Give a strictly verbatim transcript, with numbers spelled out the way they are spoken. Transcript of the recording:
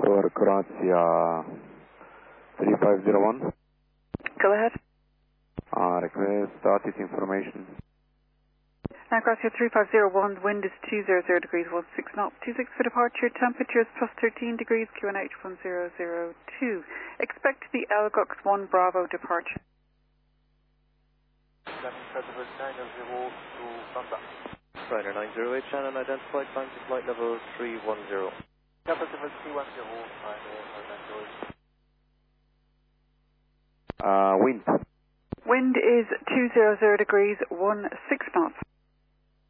For Croatia three five zero one. Go ahead. Uh, request status information. Now, Croatia three five zero one, wind is two hundred degrees, one six knots, two six for departure, temperature is plus thirteen degrees, Q N H one zero zero two. Expect the Elgox one Bravo departure. Ryder nine zero eight, Shannon, identified, time to flight level three one zero. Uh, wind. Wind is two hundred degrees, one six knots.